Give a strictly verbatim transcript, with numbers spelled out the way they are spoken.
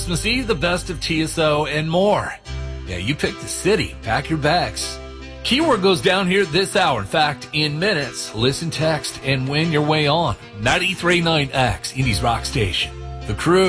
Christmas Eve, the best of T S O, and more. Yeah, you pick the city. Pack your bags. Keyword goes down here this hour. In fact, in minutes. Listen, text, and win your way on. ninety-three point nine X, Indy's Rock Station. The Crew.